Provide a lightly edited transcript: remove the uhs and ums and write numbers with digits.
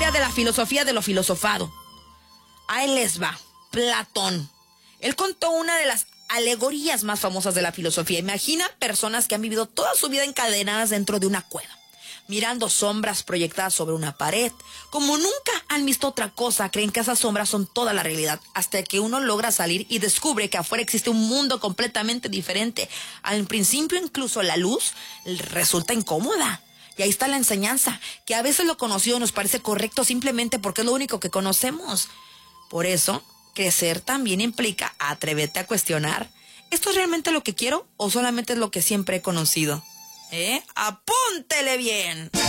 de la filosofía de lo filosofado. Ahí les va, Platón. Él contó una de las alegorías más famosas de la filosofía. Imagina personas que han vivido toda su vida encadenadas dentro de una cueva, mirando sombras proyectadas sobre una pared. Como nunca han visto otra cosa, creen que esas sombras son toda la realidad, hasta que uno logra salir y descubre que afuera existe un mundo completamente diferente. Al principio incluso la luz resulta incómoda. Y ahí está la enseñanza, que a veces lo conocido nos parece correcto simplemente porque es lo único que conocemos. Por eso, crecer también implica atrévete a cuestionar. ¿Esto es realmente lo que quiero o solamente es lo que siempre he conocido? Apúntele bien.